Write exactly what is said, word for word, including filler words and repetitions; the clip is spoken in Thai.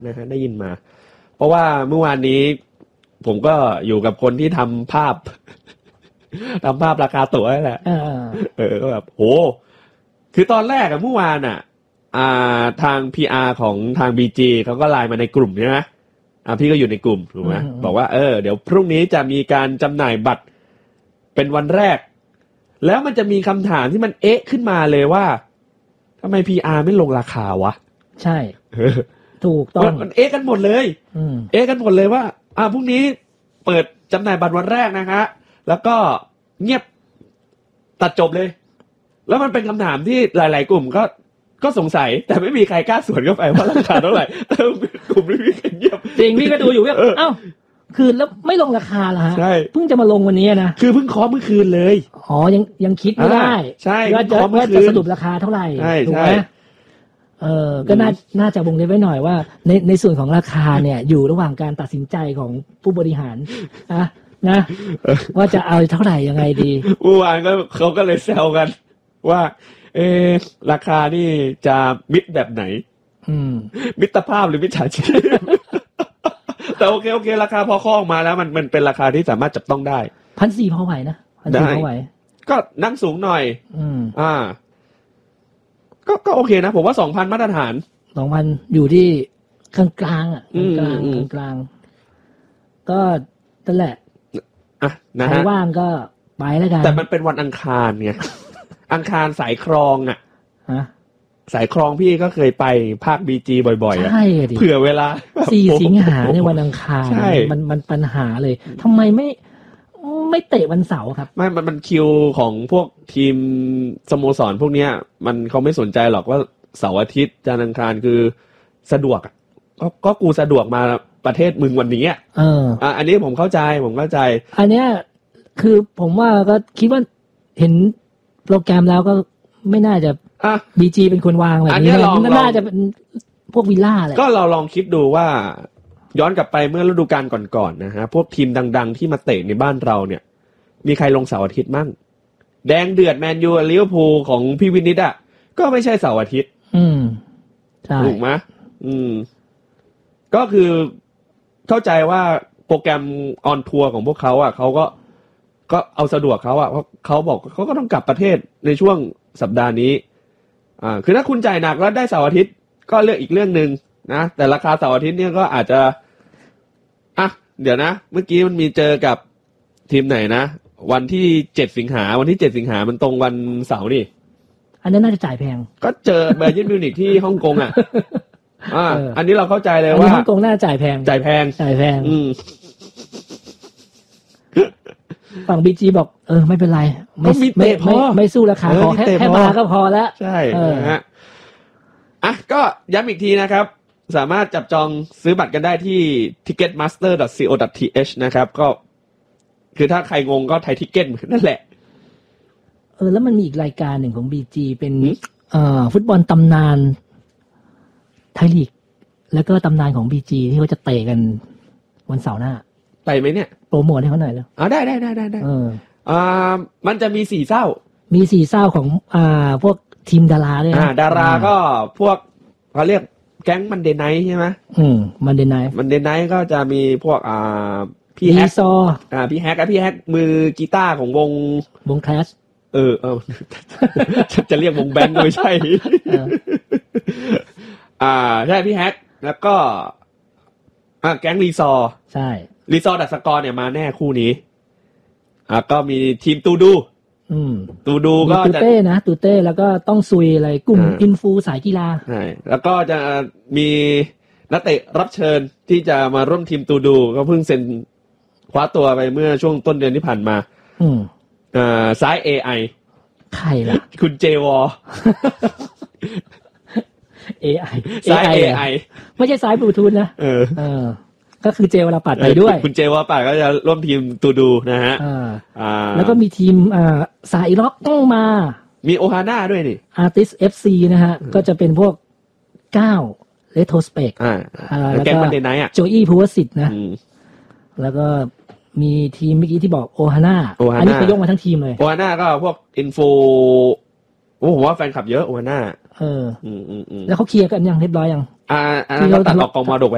นะฮะได้ยินมาเพราะว่าเมื่อวานนี้ผมก็อยู่กับคนที่ทำภาพ ทำภาพราคาตั๋วนั่นแหละเออเออก็แบบโหคือตอนแรกอะเมื่อวานอะอ่าทาง พี อาร์ ของทาง บี จี เขาก็ไลน์มาในกลุ่มใช่ไหมอ่าพี่ก็อยู่ในกลุ่มถูกไหมบอกว่าเออเดี๋ยวพรุ่งนี้จะมีการจำหน่ายบัตรเป็นวันแรกแล้วมันจะมีคำถามที่มันเอ๊ะขึ้นมาเลยว่าทำไม พี อาร์ ไม่ลงราคาวะใช่ถูกต้องมันเอ๊ะกันหมดเลยเอ๊ะกันหมดเลยว่าอ่าพรุ่งนี้เปิดจำหน่ายบัตรวันแรกนะคะแล้วก็เงียบตัดจบเลยแล้วมันเป็นคำถามที่หลายๆกลุ่มก็ก็สงสัยแต่ไม่มีใครกล้าสวนเข้าไปว่าราคาเท่าไหร่กลุ่มนี้มีใครเงียบจริงพี่ก็ดูอยู่ว่าเอ้าคือแล้วไม่ลงราคาเหรอฮะใช่เพิ่งจะมาลงวันนี้นะคือเพิ่งเคาะเมื่อคืนเลยอ๋อยังยังคิดไม่ได้ใช่ว่าจะว่าจะสรุปราคาเท่าไหร่ถูกไหมเออก็น่าน่าจะวงเล็บไว้หน่อยว่าในในส่วนของราคาเนี่ยอยู่ระหว่างการตัดสินใจของผู้บริหารนะนะว่าจะเอาเท่าไหร่ยังไงดีเมื่อวานก็เขาก็เลยแซวกันว่าเออราคานี่จะมิดแบบไหนมิตรภาพหรือมิจฉาชีพ แต่โอเคโอเคราคาพอข้อออกมาแล้วมันมันเป็นราคาที่สามารถจับต้องได้พันสี่พอไหวนะพันสี่พอไหวก็นั่งสูงหน่อยอืมอ่าก็ก็โอเคนะผมว่าสองพันมาตรฐานสองพันอยู่ที่กลางกลางอ่ะกลางกลางกลางก็นั่นแหละอ่ะนะฮะใครว่างก็ไปแล้วกันแต่มันเป็นวันอังคารไง อังคารสายครองอ่ะฮะสายครองพี่ก็เคยไปภาค บี จี บ่อยๆอ่ะเผื่อเวลาสี่สิงหาในวันอังคารมันมันปัญหาเลยทำไมไม่ไม่เตะวันเสาร์ครับไม่มันมันคิวของพวกทีมสโมสรพวกเนี้ยมันเขาไม่สนใจหรอกว่าเสาร์อาทิตย์จันทร์อังคารคือสะดวกก็ก็กูสะดวกมาประเทศมึงวันนี้อ่ะเอออ่ะอันนี้ผมเข้าใจผมเข้าใจอันเนี้ยคือผมว่าก็คิดว่าเห็นโปรแกรมแล้วก็ไม่น่าจะอ่ะ บี จี เป็นคนวางแบบนี้น่าจะเป็นพวกวิลล่าแหละก็เราลองคิดดูว่าย้อนกลับไปเมื่อฤดูกาลก่อนๆนะฮะพวกทีมดังๆที่มาเตะในบ้านเราเนี่ยมีใครลงเสาร์อาทิตย์มั่งแดงเดือดแมนยูลิเวอร์พูลของพี่วินิตอ่ะก็ไม่ใช่เสาร์อาทิตย์อืมใช่ถูกไหมอืมก็คือเข้าใจว่าโปรแกรมออนทัวร์ของพวกเขาอ่ะเขาก็ก็เอาสะดวกเขาอ่ะเพราะเขาบอกเขาก็ต้องกลับประเทศในช่วงสัปดาห์นี้อ่าคือถ้าคุณจ่ายหนักแล้วได้เสาร์อาทิตย์ก็เลือกอีกเรื่องนึงนะแต่ราคาเสาร์อาทิตย์เนี่ยก็อาจจะอ่ะเดี๋ยวนะเมื่อกี้มันมีเจอกับทีมไหนนะวันที่เจ็ดสิงหาวันที่เจ็ดสิงหามันตรงวันเสาร์นี่อันนั้นน่าจะจ่ายแพงก็เจอไบเยิร์นมิวนิกที่ฮ่องกงอ่ะอ่าอันนี้เราเข้าใจเลยว่าฮ่องกงน่าจ่ายแพงจ่ายแพงจ่ายแพงอืมฝั่ง บี จี บอกเออไม่เป็นไรไม่ไม่ไม่ไม่สู้ราคาพอแค่แค่มาก็พอแล้วใช่นะฮะอ่ะก็ย้ำอีกทีนะครับสามารถจับจองซื้อบัตรกันได้ที่ ทิกเก็ตมาสเตอร์ ดอท ซี โอ ดอท ที เอช นะครับก็คือถ้าใครงงก็ไทยทิกเก็ตนั่นแหละเออแล้วมันมีอีกรายการหนึ่งของ บี จี เป็นเอ่อฟุตบอลตำนานไทยลีกแล้วก็ตำนานของ บี จี ที่เขาจะเตะกันวันเสาร์หน้าไปไหมเนี่ยโปรโมทให้เขาหน่อยแล้วอ๋อได้ได้ได้ได้เอออ่ามันจะมีสี่เศร้ามีสี่เศร้าของอ่าพวกทีมดาราด้วยอ่าดาราก็พวกเขาเรียกแก๊งมันเดย์ไนท์ใช่ไหมอืมมันเดย์ไนท์มันเดย์ไนท์ก็จะมีพวกอ่าพี่แฮกอ่าพี่แฮกกับพี่แฮกมือกีตาร์ของวงวงแคสเออเออจะเรียกวงแบงค์ก็ไม่ใช่อ่าใช่พี่แฮกแล้วก็อ่าแก๊งรีซอใช่รีซอดัสกรเนี่ยมาแน่คู่นี้อ่าก็มีทีมตูดูอืมตูดูก็ตูเต้นะตูเต้แล้วก็ต้องซุยอะไรกลุ่มอินฟูสายกีฬาใช่แล้วก็จะมีนักเตะรับเชิญที่จะมาร่วมทีมตูดูก็เพิ่งเซ็นคว้าตัวไปเมื่อช่วงต้นเดือนที่ผ่านมาอืมอ่าซ้าย เอ ไอใครล่ะคุณเจวอเอ ไอซ้าย เอ ไอไม่ใช่ซ้ายบลูทูธนะเออเออก็คือเจวลาปัดไปด้วยคุณเจวลาปัดก็จะร่วมทีมตูดูนะฮะอ่าแล้วก็มีทีมอ่าสายล็อกต้องมามีโอฮาน่าด้วยนี่ Artist เอฟ ซี นะฮะก็จะเป็นพวกก้าวเรโทสเปกอ่าแล้วก็โจอี้ภูวสิทธิ์นะแล้วก็มีทีมเมื่อกี้ที่บอกโอฮาน่าอันนี้เขายกมาทั้งทีมเลยโอฮาน่าก็พวกอินโฟโอ้ผมว่าแฟนคลับเยอะโอฮาน่าเออแล้วเขาเคลียร์กันยังเรียบร้อยยังอ่าอันนั้นเขาตัดออกกองมรดกไป